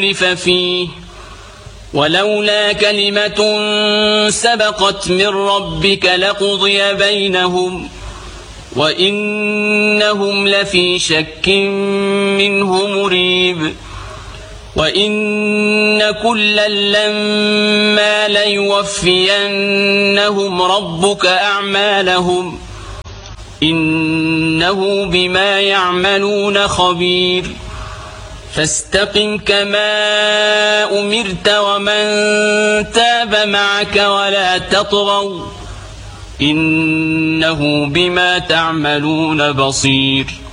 فيه ولولا كلمة سبقت من ربك لقضي بينهم وإنهم لفي شك منه مريب وإن كلا لما ليوفينهم ربك أعمالهم إنه بما يعملون خبير فاستقم كما أمرت ومن تاب معك ولا تطغوا إنه بما تعملون بصير